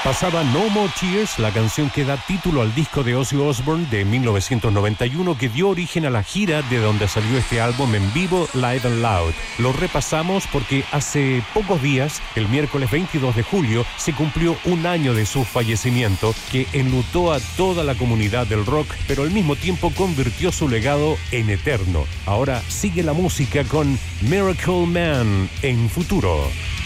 Pasaba No More Tears, la canción que da título al disco de Ozzy Osbourne de 1991 que dio origen a la gira de donde salió este álbum en vivo, Live and Loud. Lo repasamos porque hace pocos días, el miércoles 22 de julio, se cumplió un año de su fallecimiento que enlutó a toda la comunidad del rock, pero al mismo tiempo convirtió su legado en eterno. Ahora sigue la música con Miracle Man en Futuro.